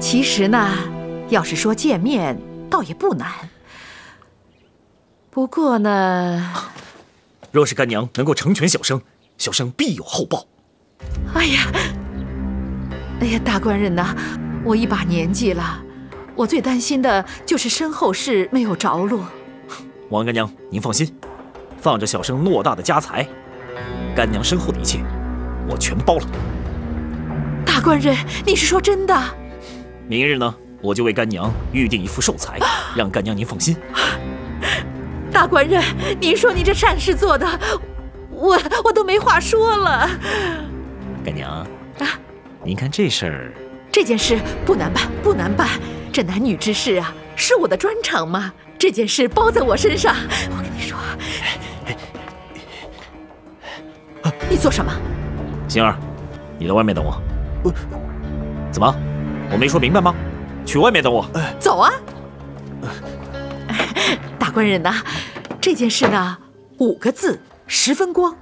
其实呢，要是说见面，倒也不难。不过呢， 若是干娘能够成全小生，小生必有厚报。 哎呀，大官人呐，我一把年纪了，我最担心的就是身后事没有着落。 王干娘，您放心，放着小生偌大的家财，干娘身后的一切，我全包了。 大官人，你是说真的？ 明日呢，我就为干娘预定一副寿材，让干娘您放心。 大官人，您说你这善事做的，我都没话说了。 干娘您看这事儿， 这件事不难办，不难办。这男女之事啊，是我的专长嘛。这件事包在我身上。我跟你说，你做什么？ 星儿，你在外面等我。怎么？我没说明白吗？去外面等我。 走啊！大官人呐，这件事呢，5个字，10分光。